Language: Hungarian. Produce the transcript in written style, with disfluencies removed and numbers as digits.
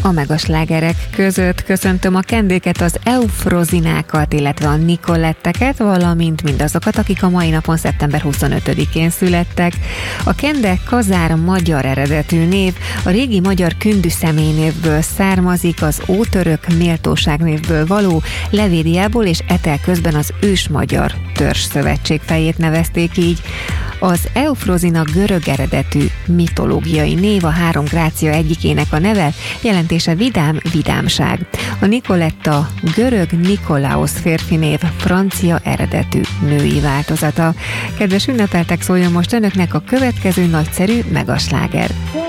A megaslágerek között köszöntöm a kendéket, az Eufrozinákat, illetve a Nicoletteket, valamint mindazokat, akik a mai napon szeptember 25-én születtek. A kende kazár magyar eredetű név, a régi magyar kündű személynévből származik, az ótörök méltóságnévből való, Levédiából és Etel közben az ősmagyar törzsszövetség fejét nevezték így. Az Eufrozina görög eredetű mitológiai név, a három grácia egyikének a neve, jelentése vidám, vidámság. A Nicoletta görög Nikolaos férfi név, francia eredetű női változata. Kedves ünnepeltek, szóljon most önöknek a következő nagyszerű megasláger.